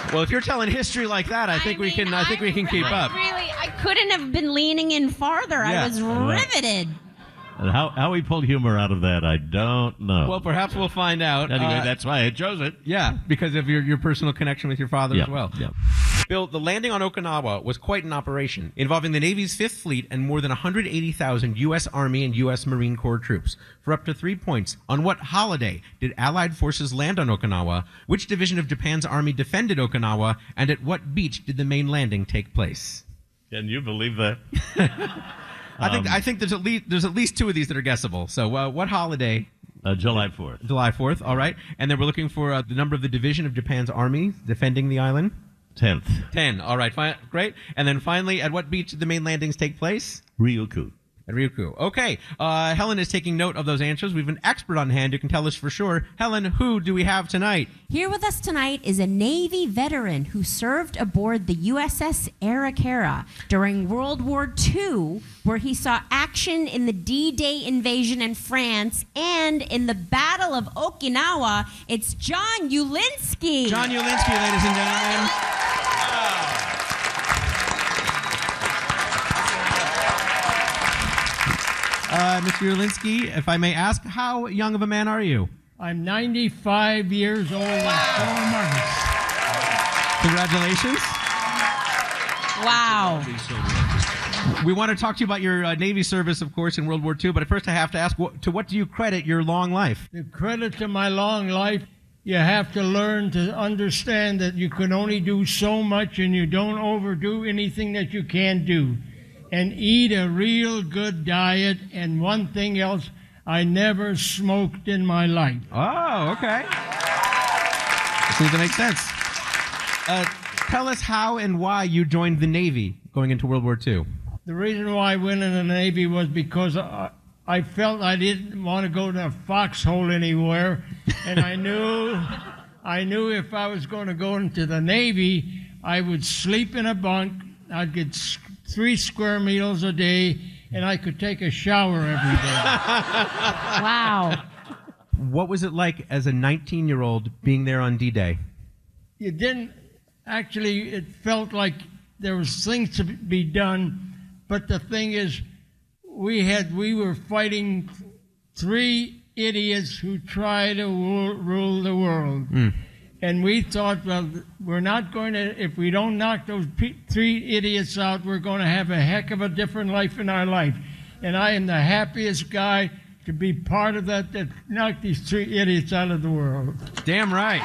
Well, if you're telling history like that, I think we can keep up. Really, I couldn't have been leaning in farther. Yeah. I was riveted. And how he pulled humor out of that, I don't know. Well, perhaps we'll find out. Anyway, that's why I chose it. Yeah, because of your personal connection with your father as well. Yeah. Bill, the landing on Okinawa was quite an operation, involving the Navy's 5th Fleet and more than 180,000 U.S. Army and U.S. Marine Corps troops. For up to 3 points, on what holiday did Allied forces land on Okinawa? Which division of Japan's army defended Okinawa? And at what beach did the main landing take place? Can you believe that? I think there's at least 2 of these that are guessable. So what holiday? July 4th. July 4th, all right. And then we're looking for the number of the division of Japan's army defending the island. 10th. 10. All right, great. And then finally, at what beach did the main landings take place? Ryukyu. At Ryukyu. Okay. Helen is taking note of those answers. We have an expert on hand who can tell us for sure. Helen, who do we have tonight? Here with us tonight is a Navy veteran who served aboard the USS Arikara during World War II, where he saw action in the D-Day invasion in France and in the Battle of Okinawa. It's John Ulinsky. John Ulinsky, ladies and gentlemen. Mr. Ulinsky, if I may ask, how young of a man are you? I'm 95 years old and 4 months. Congratulations. Wow. We want to talk to you about your Navy service, of course, in World War II, but first I have to ask, to what do you credit your long life? The credit to my long life, you have to learn to understand that you can only do so much and you don't overdo anything that you can't do. And eat a real good diet, and one thing else, I never smoked in my life. Oh, okay. Seems to make sense. Tell us how and why you joined the Navy going into World War II. The reason why I went in the Navy was because I felt I didn't want to go to a foxhole anywhere, and I knew if I was going to go into the Navy, I would sleep in a bunk, I'd get 3 square meals a day, and I could take a shower every day. Wow. What was it like as a 19-year-old being there on D-Day? You didn't actually, it felt like there was things to be done, but the thing is, we were fighting 3 idiots who try to rule the world. And we thought, well, we're not going to, if we don't knock those 3 idiots out, we're going to have a heck of a different life in our life. And I am the happiest guy to be part of that knocked these 3 idiots out of the world. Damn right.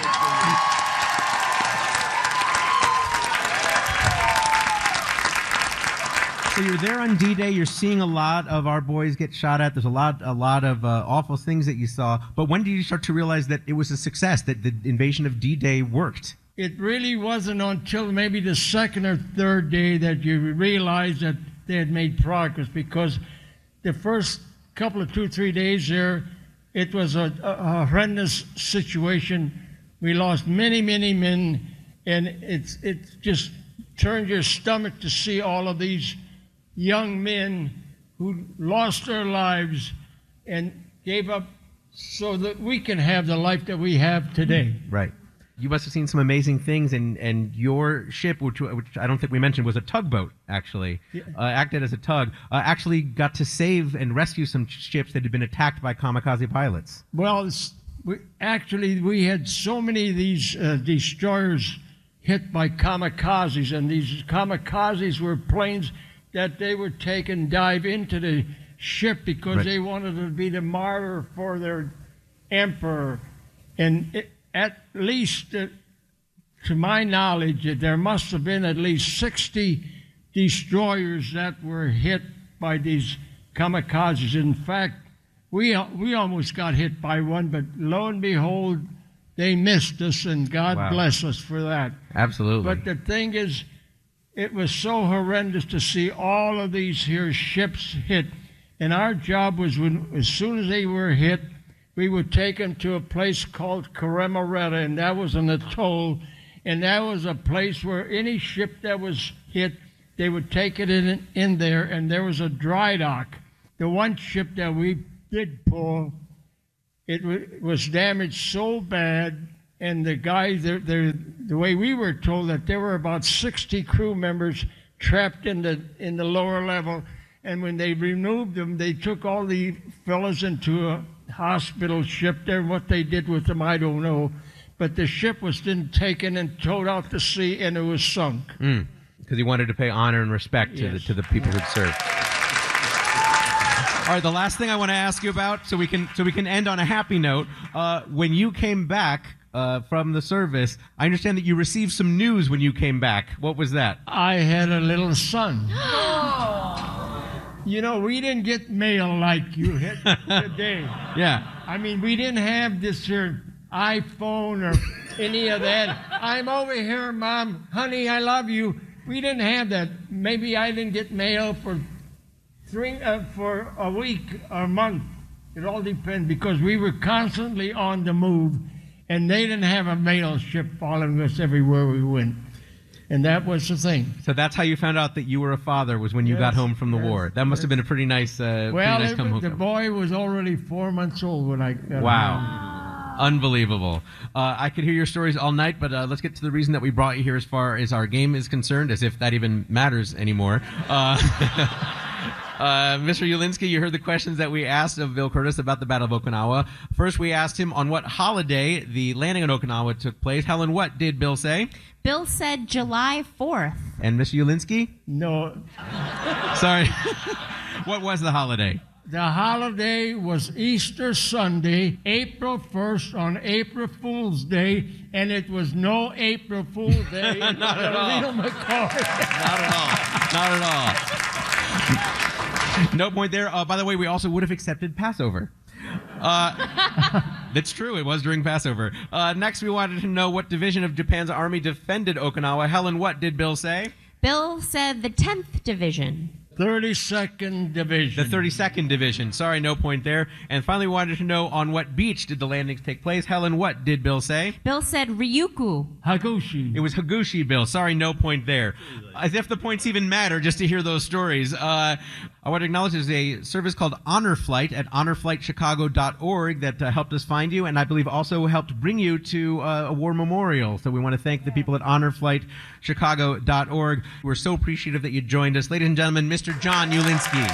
So you're there on D-Day. You're seeing a lot of our boys get shot at. There's a lot of awful things that you saw. But when did you start to realize that it was a success, that the invasion of D-Day worked? It really wasn't until maybe the 2nd or 3rd day that you realized that they had made progress, because the first couple of 2-3 days there, it was a horrendous situation. We lost many, many men, and it just turned your stomach to see all of these young men who lost their lives and gave up so that we can have the life that we have today. Right. You must have seen some amazing things, and your ship, which I don't think we mentioned, was a tugboat, actually, acted as a tug, actually got to save and rescue some ships that had been attacked by kamikaze pilots. Well, we had so many of these destroyers hit by kamikazes, and these kamikazes were planes that they would take and dive into the ship because they wanted to be the martyr for their emperor. And at least, to my knowledge, there must have been at least 60 destroyers that were hit by these kamikazes. In fact, we almost got hit by one, but lo and behold, they missed us, and God bless us for that. Absolutely. But the thing is, it was so horrendous to see all of these here ships hit. And our job was, as soon as they were hit, we would take them to a place called Karemareta, and that was an atoll. And that was a place where any ship that was hit, they would take it in there, and there was a dry dock. The one ship that we did pull, it was damaged so bad, and the guy, the the way we were told, that there were about 60 crew members trapped in the lower level. And when they removed them, they took all the fellas into a hospital ship there. What they did with them, I don't know. But the ship was then taken and towed out to sea, and it was sunk. Because he wanted to pay honor and respect to the people who'd served. All right, the last thing I want to ask you about, so we can end on a happy note. When you came back from the service, I understand that you received some news when you came back. What was that? I had a little son. You know, we didn't get mail like you hit today. Yeah. I mean, we didn't have this here iPhone or any of that. I'm over here, Mom. Honey, I love you. We didn't have that. Maybe I didn't get mail for a week or a month. It all depends, because we were constantly on the move, and they didn't have a mail ship following us everywhere we went. And that was the thing. So that's how you found out that you were a father, was when you got home from the war. That must have been a pretty nice come home. The boy was already 4 months old when I got home. Unbelievable. I could hear your stories all night, but let's get to the reason that we brought you here as far as our game is concerned, as if that even matters anymore. Mr. Ulinsky, you heard the questions that we asked of Bill Curtis about the Battle of Okinawa. First, we asked him on what holiday the landing on Okinawa took place. Helen, what did Bill say? Bill said July 4th. And Mr. Ulinsky? No. Sorry. What was the holiday? The holiday was Easter Sunday, April 1st, on April Fool's Day, and it was no April Fool's Day. Not at all. Leo McCoy. Not at all. Not at all. No point there. By the way, we also would have accepted Passover. That's true. It was during Passover. Next, we wanted to know what division of Japan's army defended Okinawa. Helen, what did Bill say? Bill said the 10th Division. 32nd Division. The 32nd Division. Sorry, no point there. And finally, we wanted to know on what beach did the landings take place. Helen, what did Bill say? Bill said Ryukyu. Hagushi. It was Hagushi, Bill. Sorry, no point there. As if the points even matter just to hear those stories. I want to acknowledge there's a service called Honor Flight at honorflightchicago.org that helped us find you, and I believe also helped bring you to a war memorial. So we want to thank the people at honorflightchicago.org. We're so appreciative that you joined us. Ladies and gentlemen, Mr. John Ulinsky.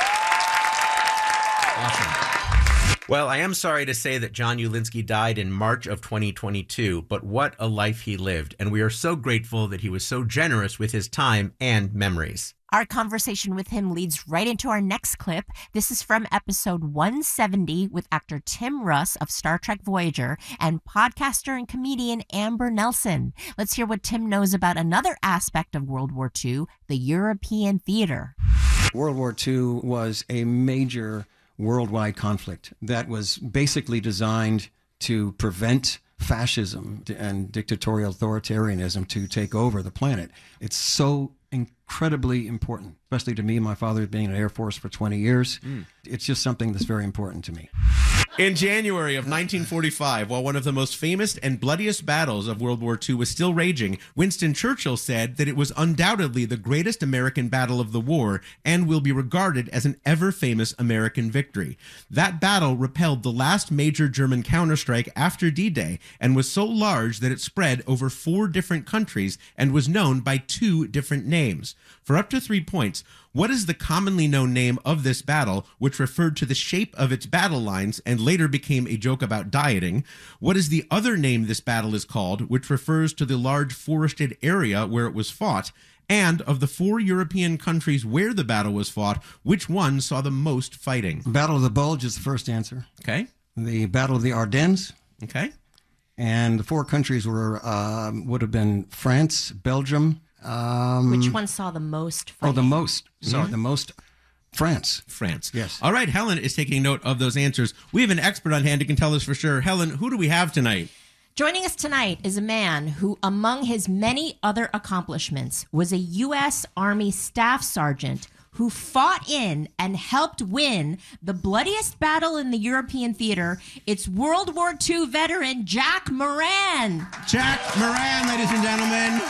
Awesome. Well, I am sorry to say that John Ulinsky died in March of 2022, but what a life he lived, and we are so grateful that he was so generous with his time and memories. Our conversation with him leads right into our next clip. This is from episode 170 with actor Tim Russ of Star Trek Voyager and podcaster and comedian Amber Nelson. Let's hear what Tim knows about another aspect of World War II, the European theater. World War II was a major worldwide conflict that was basically designed to prevent fascism and dictatorial authoritarianism to take over the planet. It's so incredibly important, especially to me. My father being in the Air Force for 20 years. It's just something that's very important to me. In January of 1945, while one of the most famous and bloodiest battles of World War II was still raging, Winston Churchill said that it was undoubtedly the greatest American battle of the war and will be regarded as an ever-famous American victory. That battle repelled the last major German counterstrike after D-Day and was so large that it spread over 4 different countries and was known by 2 different names. For up to 3 points, what is the commonly known name of this battle, which referred to the shape of its battle lines and later became a joke about dieting? What is the other name this battle is called, which refers to the large forested area where it was fought? And of the 4 European countries where the battle was fought, which one saw the most fighting? Battle of the Bulge is the first answer. Okay. The Battle of the Ardennes. Okay. And the 4 countries were would have been France, Belgium. Which one saw the most fighting? Oh, the most. Sorry, the most. France. France. Yes. All right, Helen is taking note of those answers. We have an expert on hand who can tell us for sure. Helen, who do we have tonight? Joining us tonight is a man who, among his many other accomplishments, was a U.S. Army Staff Sergeant who fought in and helped win the bloodiest battle in the European theater. It's World War II veteran Jack Moran. Jack Moran, ladies and gentlemen.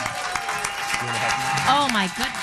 Oh, my goodness.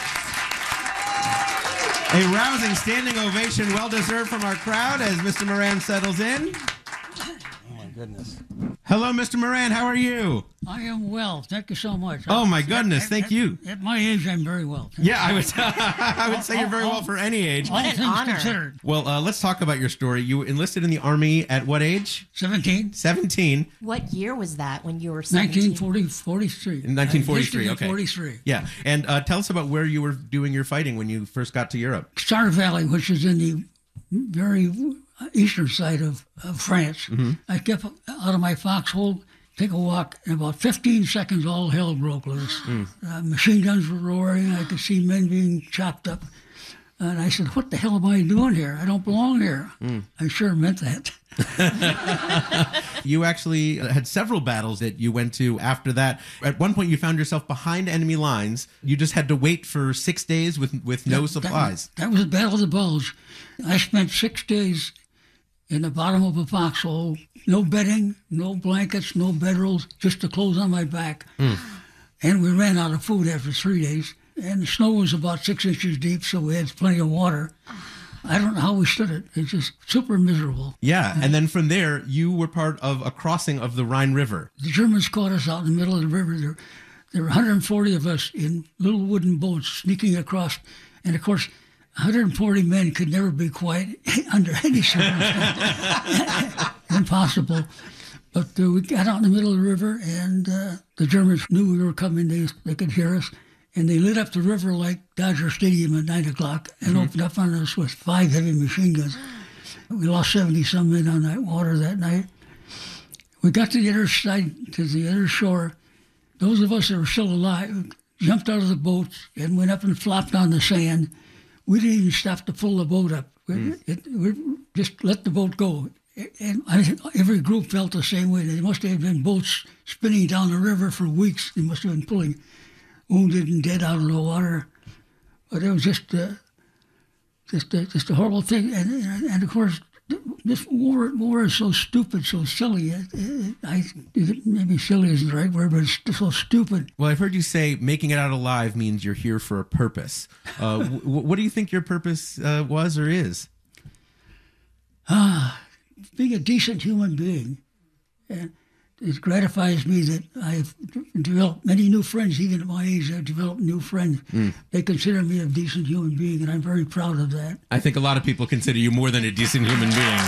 A rousing standing ovation, well-deserved from our crowd as Mr. Moran settles in. goodness. Hello, Mr. Moran. How are you? I am well. Thank you so much. Oh, my goodness. Thank you. At my age, I'm very well. Yeah, I would say you're very well for any age. All an things honor. considered. Well, let's talk about your story. You enlisted in the Army at what age? 17, 17. What year was that when you were 17? 1943. In 1943, okay. 43. Yeah. And tell us about where you were doing your fighting when you first got to Europe. Star Valley, which is in the very eastern side of France. Mm-hmm. I kept out of my foxhole, take a walk. In about 15 seconds, all hell broke loose. Machine guns were roaring. I could see men being chopped up. And I said, what the hell am I doing here? I don't belong here. I sure meant that. You actually had several battles that you went to after that. At one point, you found yourself behind enemy lines. You just had to wait for 6 days with no supplies. That was the Battle of the Bulge. I spent 6 days in the bottom of a foxhole, no bedding, no blankets, no bedrolls, just the clothes on my back. And we ran out of food after 3 days. And the snow was about 6 inches deep, so we had plenty of water. I don't know how we stood it. It's just super miserable. Yeah, and then from there, you were part of a crossing of the Rhine River. The Germans caught us out in the middle of the river. There were 140 of us in little wooden boats sneaking across. And, of course, 140 men could never be quiet under any circumstance. Impossible. But we got out in the middle of the river, and the Germans knew we were coming. They could hear us. And they lit up the river like Dodger Stadium at 9 o'clock and opened up on us with 5 heavy machine guns. We lost 70-some men on that water that night. We got to the other side, to the other shore. Those of us that were still alive jumped out of the boats and went up and flopped on the sand. We didn't even stop to pull the boat up. We just let the boat go. And every group felt the same way. There must have been boats spinning down the river for weeks. They must have been pulling wounded and dead out of the water, but it was just a horrible thing. And of course, this war is so stupid, so silly. Maybe silly isn't the right word, but it's so stupid. Well, I've heard you say making it out alive means you're here for a purpose. What do you think your purpose was or is? Being a decent human being. And it gratifies me that I've developed many new friends. Even at my age, I've developed new friends. They consider me a decent human being, and I'm very proud of that. I think a lot of people consider you more than a decent human being.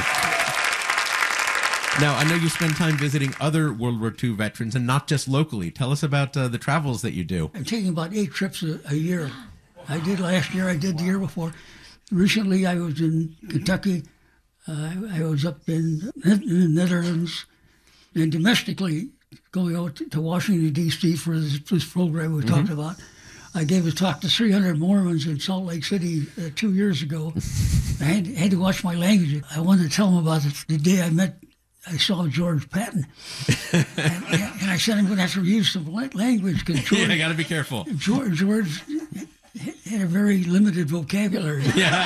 Now, I know you spend time visiting other World War II veterans, and not just locally. Tell us about the travels that you do. I'm taking about 8 trips a year. I did last year. I did the year before. Recently, I was in Kentucky. I was up in the Netherlands. And domestically, going out to Washington, D.C. for this program we talked about, I gave a talk to 300 Mormons in Salt Lake City 2 years ago. I had to watch my language. I wanted to tell them about the day I saw George Patton. and I said, I'm going to have to use some language. George, I got to be careful. George had a very limited vocabulary.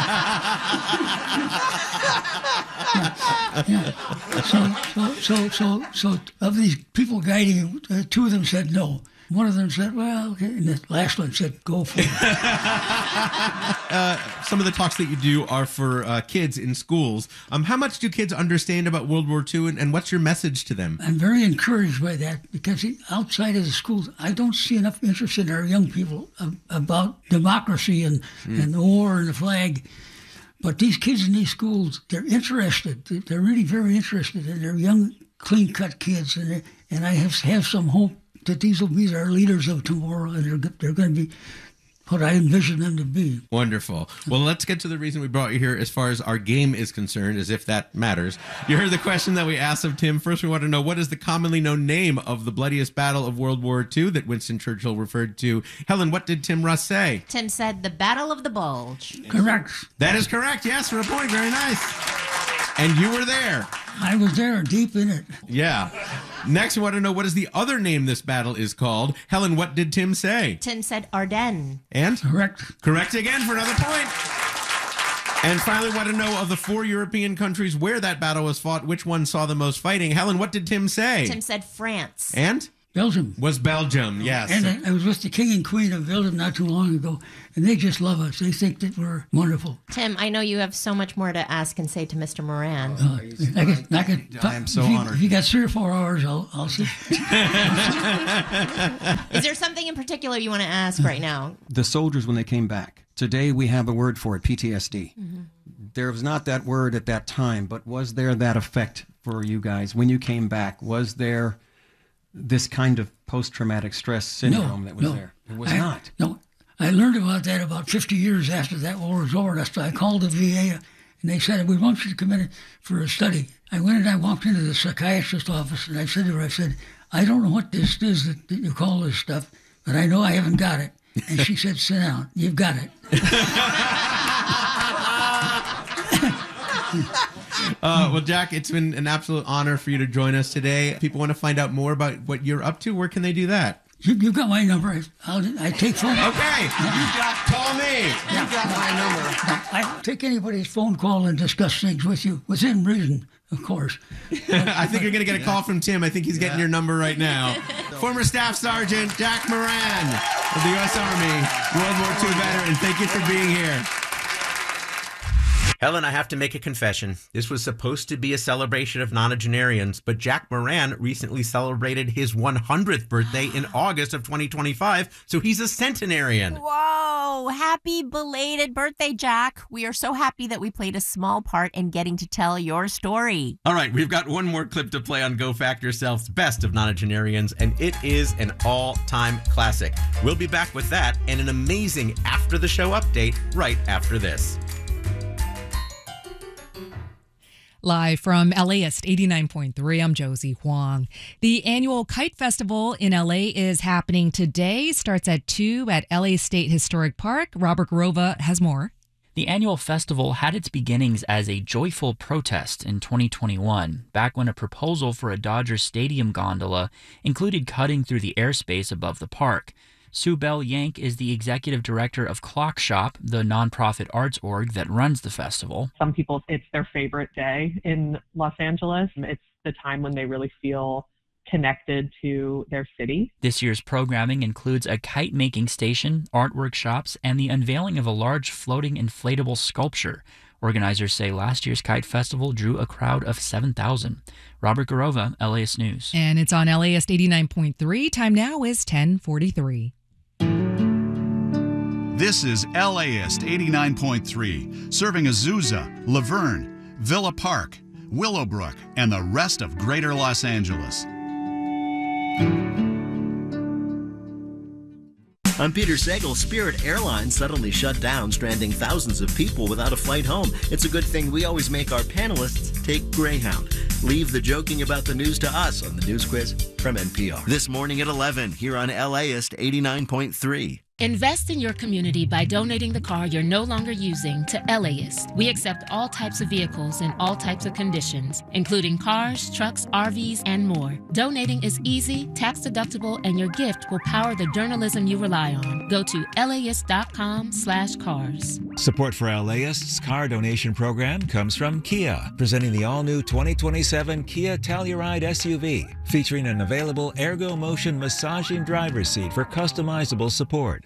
So of these people guiding, 2 of them said no. One of them said, well, okay. And the last one said, go for it. Some of the talks that you do are for kids in schools. How much do kids understand about World War II, and what's your message to them? I'm very encouraged by that because outside of the schools, I don't see enough interest in our young people about democracy and the war and the flag. But these kids in these schools, they're interested. They're really very interested, and they're young, clean-cut kids. And I have some hope that these will be our leaders of tomorrow, and they're going to be what I envision them to be. Wonderful. Well, let's get to the reason we brought you here as far as our game is concerned, as if that matters. You heard the question that we asked of Tim. First, we want to know, what is the commonly known name of the bloodiest battle of World War II that Winston Churchill referred to? Helen, what did Tim Russ say? Tim said the Battle of the Bulge. Correct. That is correct. Yes, for a point. Very nice. And you were there. I was there, deep in it. Yeah. Next, we want to know, what is the other name this battle is called? Helen, what did Tim say? Tim said Ardennes. And? Correct. Correct again for another point. And finally, want to know, of the 4 European countries where that battle was fought, which one saw the most fighting? Helen, what did Tim say? Tim said France. And? Belgium. Was Belgium, yes. And I was with the King and Queen of Belgium not too long ago, and they just love us. They think that we're wonderful. Tim, I know you have so much more to ask and say to Mr. Moran. I am so honored. If you got 3 or 4 hours, I'll sit. Is there something in particular you want to ask right now? The soldiers, when they came back, today we have a word for it, PTSD. Mm-hmm. There was not that word at that time, but was there that effect for you guys when you came back? Was there this kind of post-traumatic stress syndrome that was there? It was not. No. I learned about that about 50 years after that war was over. That's why I called the VA, and they said, we want you to come in for a study. I went and I walked into the psychiatrist's office, and I said to her, I don't know what this is that you call this stuff, but I know I haven't got it. And she said, sit down. You've got it. Well, Jack, it's been an absolute honor for you to join us today. If people want to find out more about what you're up to, where can they do that? You've got my number. I take phone. Okay. Call me. You got my number. I take anybody's phone call and discuss things with you, within reason, of course. I think you're going to get a call from Tim. I think he's getting your number right now. Former Staff Sergeant Jack Moran of the U.S. Army, World War II veteran. Thank you for being here. Helen, I have to make a confession. This was supposed to be a celebration of nonagenarians, but Jack Moran recently celebrated his 100th birthday in August of 2025, so he's a centenarian. Whoa! Happy belated birthday, Jack. We are so happy that we played a small part in getting to tell your story. All right, we've got one more clip to play on Go Fact Yourself's Best of Nonagenarians, and it is an all-time classic. We'll be back with that and an amazing after-the-show update right after this. Live from LAist 89.3, I'm Josie Huang. The annual Kite Festival in LA is happening today. Starts at 2 at LA State Historic Park. Robert Garova has more. The annual festival had its beginnings as a joyful protest in 2021, back when a proposal for a Dodger Stadium gondola included cutting through the airspace above the park. Sue Bell Yank is the executive director of Clock Shop, the nonprofit arts org that runs the festival. Some people, it's their favorite day in Los Angeles. It's the time when they really feel connected to their city. This year's programming includes a kite-making station, art workshops, and the unveiling of a large floating inflatable sculpture. Organizers say last year's Kite Festival drew a crowd of 7,000. Robert Garova, LAist News. And it's on LAist 89.3. Time now is 10:43. This is LAist 89.3, serving Azusa, Laverne, Villa Park, Willowbrook, and the rest of Greater Los Angeles. I'm Peter Sagal. Spirit Airlines suddenly shut down, stranding thousands of people without a flight home. It's a good thing we always make our panelists take Greyhound. Leave the joking about the news to us on the News Quiz from NPR. This morning at 11 here on LAist 89.3. Invest in your community by donating the car you're no longer using to LAist. We accept all types of vehicles in all types of conditions, including cars, trucks, RVs, and more. Donating is easy, tax-deductible, and your gift will power the journalism you rely on. Go to laist.com/cars. Support for LAist's car donation program comes from Kia, presenting the all-new 2027 Kia Telluride SUV, featuring an available Ergo Motion massaging driver's seat for customizable support.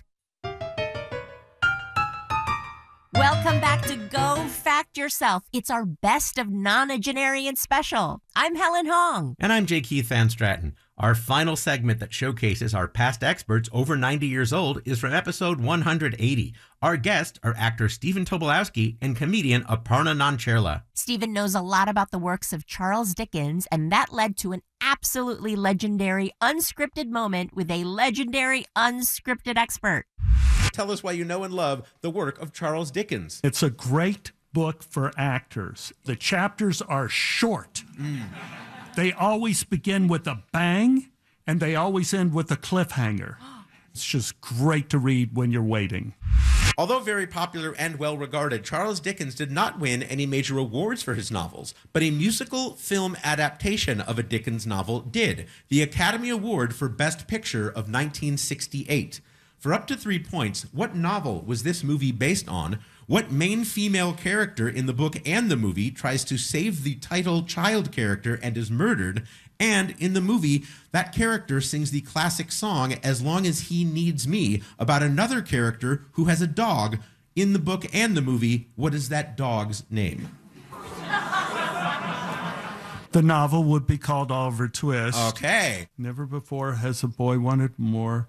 Welcome back to Go Fact Yourself. It's our Best of Nonagenarian special. I'm Helen Hong. And I'm J. Keith Van Stratton. Our final segment that showcases our past experts over 90 years old is from episode 180. Our guests are actor Stephen Tobolowsky and comedian Aparna Nancherla. Stephen knows a lot about the works of Charles Dickens, and that led to an absolutely legendary unscripted moment with a legendary unscripted expert. Tell us why you know and love the work of Charles Dickens. It's a great book for actors. The chapters are short. They always begin with a bang, and they always end with a cliffhanger. It's just great to read when you're waiting. Although very popular and well-regarded, Charles Dickens did not win any major awards for his novels, but a musical film adaptation of a Dickens novel did, the Academy Award for Best Picture of 1968. For up to 3 points, what novel was this movie based on? What main female character in the book and the movie tries to save the title child character and is murdered? And in the movie, that character sings the classic song, As Long as He Needs Me, about another character who has a dog. In the book and the movie, what is that dog's name? The novel would be called Oliver Twist. Okay. Never before has a boy wanted more